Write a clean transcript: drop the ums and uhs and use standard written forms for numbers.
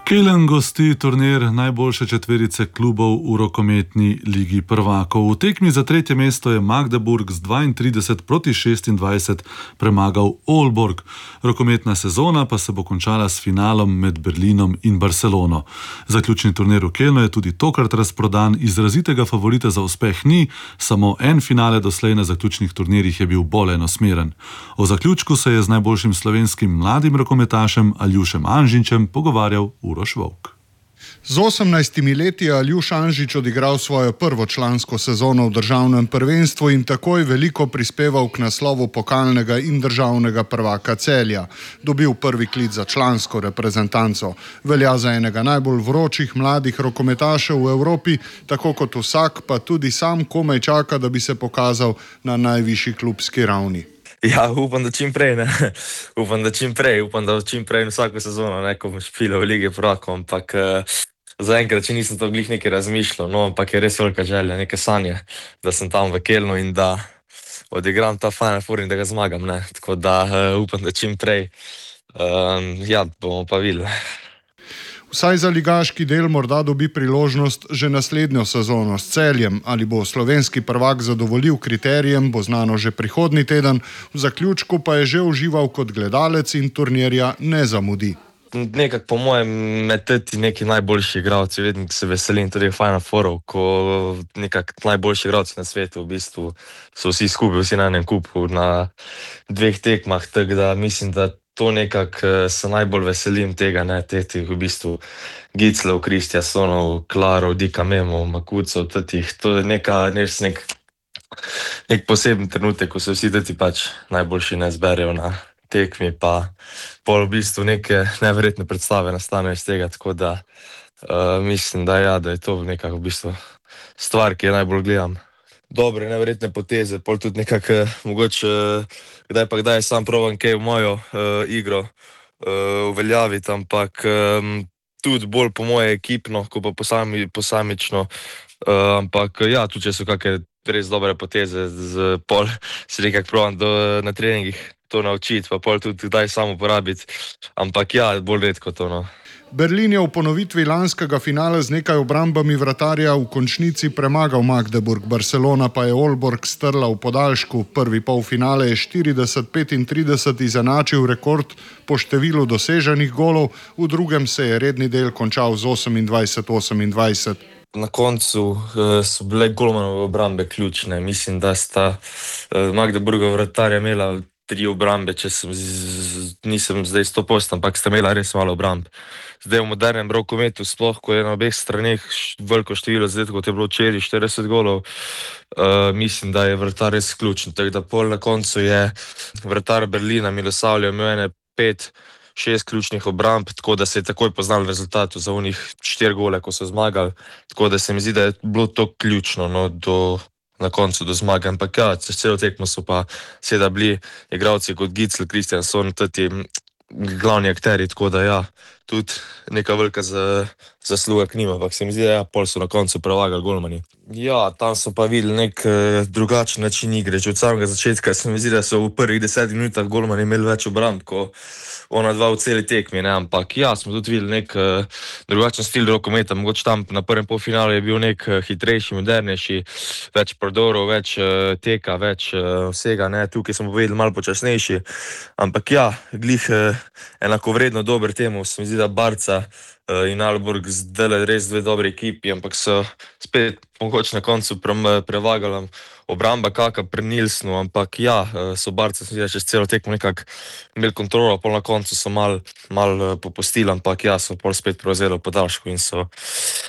Kelen gosti turnir najboljše četverice klubov v rokometni ligi prvakov. V tekmi za tretje mesto je Magdeburg z 32-26 premagal Aalborg. Rokometna sezona pa se bo končala s finalom med Berlinom in Barcelono. Zaključni turnir v Kelnu je tudi tokrat razprodan, izrazitega favorita za uspeh ni, samo en finale doslej na zaključnih turnirjih je bil bolj enosmeren. O zaključku se je z najboljšim slovenskim mladim rokometašem Aljušem Anžinčem pogovarjal Uroš Volk. Z 18 leti je Aljuš Anžič odigral svojo prvo člansko sezono v državnem prvenstvu in takoj veliko prispeval k naslovu pokalnega in državnega prvaka Celja. Dobil prvi klic za člansko reprezentanco. Velja za enega najbolj vročih mladih rokometašev v Evropi, tako kot vsak, pa tudi sam komaj čaka, da bi se pokazal na najvišji klubski ravni. Ja, upam, da čim prej, upam, da čim prej vsako sezono, ko bom špilal v Ligi prvakov, ampak zaenkrat, če nisem to glih nekaj razmišljal, ampak je res velika želja, neke sanje, da sem tam v Kelnu in da odigram ta Final Four in da ga zmagam, tako da upam, da čim prej, bomo pa videli. Vsaj za ligaški del morda dobi priložnost že naslednjo sezono s Celjem. Ali bo slovenski prvak zadovoljil kriterijem, bo znano že prihodnji teden, v zaključku pa je že užival kot gledalec in turnirja ne zamudi. Nekako po mojem med neki najboljši igralci, vedno se veselim tudi Final Fourov, ko nekako najboljši igralci na svetu, v bistvu so vsi skupaj, vsi na enem kupu, na dveh tekmah, tako da mislim, da to nekako se najbolj veselim tega, tetih v bistvu Gicljev, Kristjasonov, Klarov, Dika Memov, Makucov, to je nek poseben trenutek, ko se vsi pač najboljši ne zberejo na tekmi, pa pol v bistvu neke neverjetne predstave nastanejo iz tega, tako da mislim, da je to nekako v bistvu stvar, ki je najbolj gledam. Dobre, neverjetne poteze, pol tudi nekako mogoče kdaj sam provam kaj v mojo igro uveljaviti, ampak tudi bolj po moje ekipno, ko pa posamično, ampak tudi če so kakšne res dobre poteze, pol se nekako provam na treningih to naučiti, pa pol tudi kdaj sam uporabiti, ampak bolj redko to, Berlin je v ponovitvi lanskega finala z nekaj obrambami vratarja v končnici premagal Magdeburg, Barcelona pa je Aalborg strla v podaljšku. Prvi polfinale je 40-35 izenačil rekord po številu doseženih golov, v drugem se je redni del končal z 28-28. Na koncu so bile golmanove obrambe ključne. Mislim, da sta Magdeburgova vratarja imela 3 obrambe, nisem zdaj 100%, ampak sta imela res malo obramb. Zdaj v modernem rokometu, sploh ko je na obeh straneh veliko število zadetkov, kot je bilo včeraj 40 golov, mislim, da je vratar res ključen. Tako da pol na koncu je vratar Berlina Milosavljev imel ene 5-6 ključnih obramb, tako da se je takoj poznal v rezultatu za unih 4 gole, ko so zmagali. Tako da se mi zdi, da je bilo to ključno na koncu do zmage, ampak čez celo tekmo so pa seveda bili igralci kot Gicl, Kristjanson, tudi glavni akteri, tako da tudi neka velika zasluga k njim, ampak se mi zdi, da pol so na koncu prelagali golmani. Tam so pa videli nek drugačen način igre, že od samega začetka se mi zdi, da so v prvih 10 minutah golmani imeli več obramb, ko ona dva v celi tekmi, ampak smo tudi videli nek drugačen stil rokometa, mogoče tam na prvem polfinalu je bil nek hitrejši, modernejši, več prodorov, več teka, več vsega, tukaj smo videli malo počasnejši, ampak glih enakovredno dober temu, se mi zdi, da Barca in Aalborg zdaj res dve dobri ekipi, ampak so spet mogoče na koncu prevagali obramba kaka pri Nilsnu, ampak so Barca čez celo tekmo nekako imeli kontrolo, pol na koncu so malo popustili, ampak so pol spet prevzeli v podaljšku in so